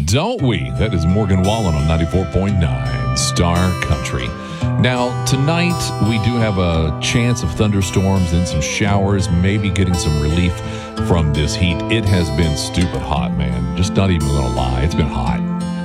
don't we? That is Morgan Wallen on 94.9 Star Country. Now, tonight we do have a chance of thunderstorms and some showers, maybe getting some relief from this heat. It has been stupid hot, man. Just not even going to lie. It's been hot.